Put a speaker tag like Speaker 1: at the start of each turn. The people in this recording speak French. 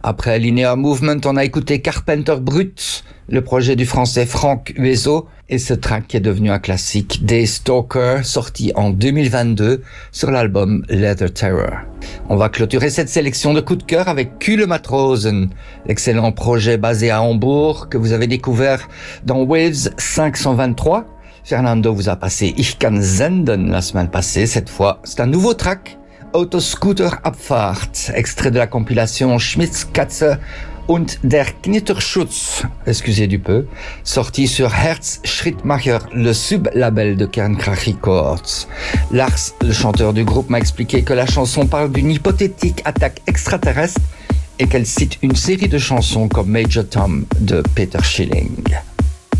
Speaker 1: Après Linear Movement, on a écouté Carpenter Brut, le projet du français Franck Hueso, et ce track qui est devenu un classique, Daystalker, sorti en 2022 sur l'album Leather Terror. On va clôturer cette sélection de coups de cœur avec Kühle Matrosen, l'excellent projet basé à Hambourg que vous avez découvert dans Waves 523. Fernando vous a passé Ich kann senden la semaine passée. Cette fois, c'est un nouveau track, Autoscooter Abfahrt, extrait de la compilation Schmitzkatze und der Knitterschutz, excusez du peu, sorti sur Herz Schrittmacher, le sub-label de Kernkrach Records. Lars, le chanteur du groupe, m'a expliqué que la chanson parle d'une hypothétique attaque extraterrestre et qu'elle cite une série de chansons comme Major Tom de Peter Schilling.